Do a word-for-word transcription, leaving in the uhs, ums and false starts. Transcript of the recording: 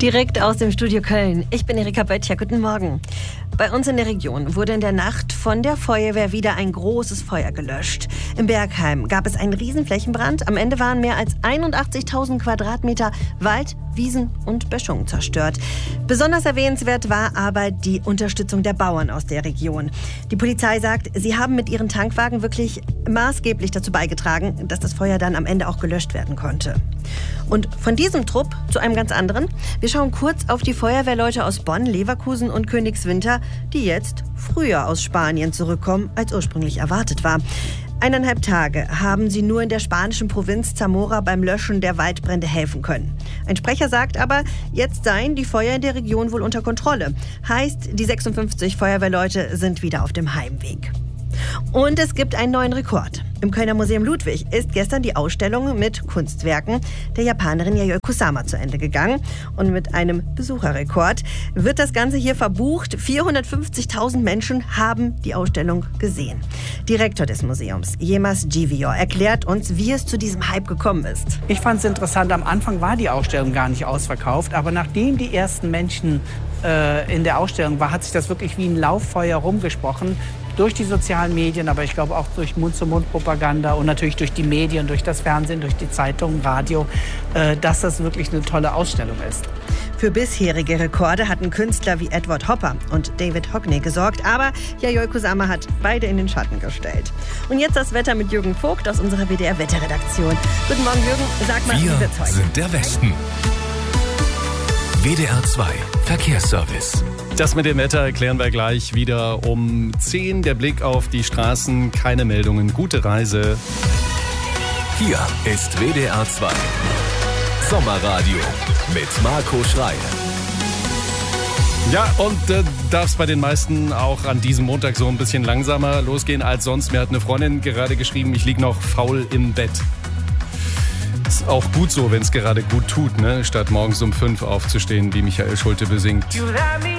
Direkt aus dem Studio Köln. Ich bin Erika Böttcher. Guten Morgen. Bei uns in der Region wurde in der Nacht von der Feuerwehr wieder ein großes Feuer gelöscht. Im Bergheim gab es einen Riesenflächenbrand. Am Ende waren mehr als einundachtzigtausend Quadratmeter Wald, Wiesen und Böschungen zerstört. Besonders erwähnenswert war aber die Unterstützung der Bauern aus der Region. Die Polizei sagt, sie haben mit ihren Tankwagen wirklich maßgeblich dazu beigetragen, dass das Feuer dann am Ende auch gelöscht werden konnte. Und von diesem Trupp zu einem ganz anderen. Wir schauen kurz auf die Feuerwehrleute aus Bonn, Leverkusen und Königswinter, die jetzt früher aus Spanien zurückkommen, als ursprünglich erwartet war. Eineinhalb Tage haben sie nur in der spanischen Provinz Zamora beim Löschen der Waldbrände helfen können. Ein Sprecher sagt aber, jetzt seien die Feuer in der Region wohl unter Kontrolle. Heißt, die sechsundfünfzig Feuerwehrleute sind wieder auf dem Heimweg. Und es gibt einen neuen Rekord. Im Kölner Museum Ludwig ist gestern die Ausstellung mit Kunstwerken der Japanerin Yayoi Kusama zu Ende gegangen. Und mit einem Besucherrekord wird das Ganze hier verbucht. vierhundertfünfzigtausend Menschen haben die Ausstellung gesehen. Direktor des Museums, Yemas Givior, erklärt uns, wie es zu diesem Hype gekommen ist. Ich fand es interessant, am Anfang war die Ausstellung gar nicht ausverkauft. Aber nachdem die ersten Menschen äh, in der Ausstellung waren, hat sich das wirklich wie ein Lauffeuer rumgesprochen. Durch die sozialen Medien, aber ich glaube auch durch Mund-zu-Mund-Propaganda und natürlich durch die Medien, durch das Fernsehen, durch die Zeitungen, Radio, äh, dass das wirklich eine tolle Ausstellung ist. Für bisherige Rekorde hatten Künstler wie Edward Hopper und David Hockney gesorgt, aber Yayoi Kusama hat beide in den Schatten gestellt. Und jetzt das Wetter mit Jürgen Vogt aus unserer W D R-Wetterredaktion. Guten Morgen, Jürgen. Sag mal, Wir wie wird's heute? sind der Westen. W D R zwei Verkehrsservice. Das mit dem Wetter erklären wir gleich wieder um zehn. Der Blick auf die Straßen, keine Meldungen, gute Reise. Hier ist W D R zwei Sommerradio mit Marco Schrei. Ja, und äh, darf es bei den meisten auch an diesem Montag so ein bisschen langsamer losgehen als sonst. Mir hat eine Freundin gerade geschrieben, ich liege noch faul im Bett. Ist auch gut so, wenn es gerade gut tut, ne? Statt morgens um fünf aufzustehen, wie Michael Schulte besingt.